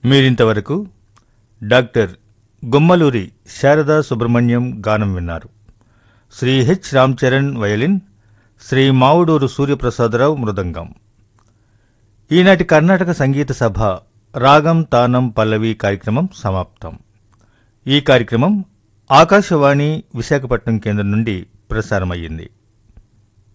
మీరింతవరకు డాక్టర్ గుమ్మలూరి శారదా సుబ్రహ్మణ్యం గానం విన్నారు. శ్రీ హెచ్ రామ్చరణ్ వయలిన్, శ్రీ మావుడూరు సూర్యప్రసాదరావు మృదంగం. ఈనాటి కర్ణాటక సంగీత సభ రాగం తానం పల్లవి కార్యక్రమం సమాప్తం. ఈ కార్యక్రమం ఆకాశవాణి విశాఖపట్నం కేంద్రం నుండి ప్రసారమయ్యింది.